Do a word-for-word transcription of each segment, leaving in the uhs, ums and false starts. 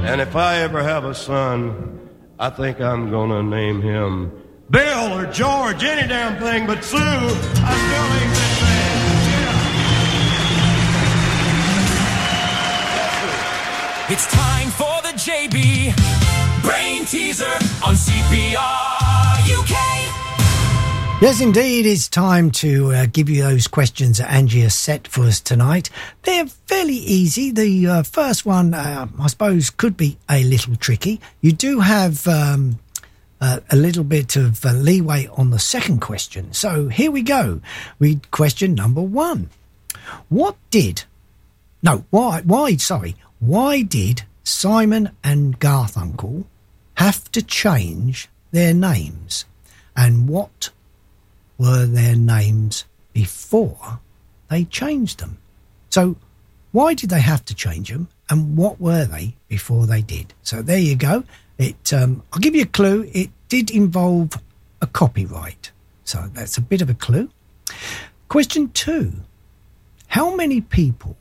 And if I ever have a son, I think I'm gonna name him Bill or George, any damn thing but Sue. I still ain't that bad. It's time for the J B Brain Teaser on C P R U K. Yes, indeed, it's time to uh, give you those questions that Angie has set for us tonight. They're fairly easy. The uh, first one, uh, I suppose, could be a little tricky. You do have um, uh, a little bit of uh, leeway on the second question. So here we go. We question number one. What did... No, why, why, sorry. Why did Simon and Garfunkel have to change their names? And what were their names before they changed them? So why did they have to change them, and what were they before they did? So there you go. It um, I'll give you a clue. It did involve a copyright, so that's a bit of a clue. Question two. How many people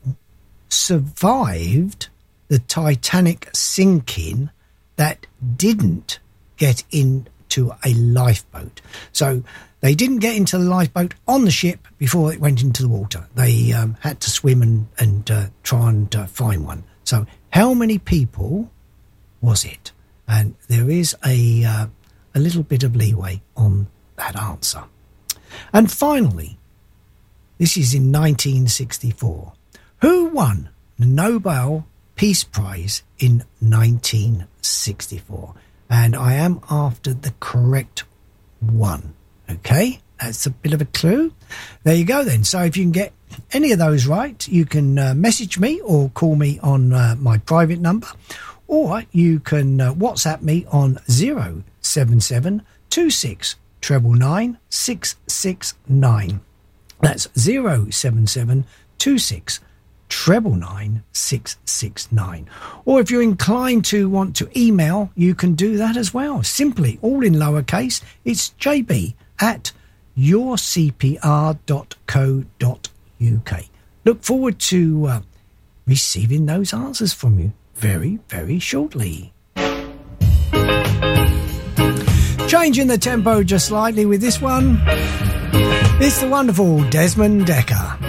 survived the Titanic sinking that didn't get into a lifeboat? So they didn't get into the lifeboat on the ship before it went into the water. They um, had to swim and, and uh, try and uh, find one. So how many people was it? And there is a, uh, a little bit of leeway on that answer. And finally, this is in nineteen sixty-four. Who won the Nobel Peace Prize in nineteen sixty-four? And I am after the correct one. Okay, that's a bit of a clue. There you go then. So if you can get any of those right, you can uh, message me or call me on uh, my private number, or you can uh, WhatsApp me on zero seven seven two six nine nine six six nine. That's zero seven seven two six nine nine six six nine. Or if you're inclined to want to email, you can do that as well. Simply, all in lowercase, it's J B at your c p r dot co dot u k. Look forward to uh, receiving those answers from you very, very shortly. Changing the tempo just slightly with this one. It's the wonderful Desmond Dekker.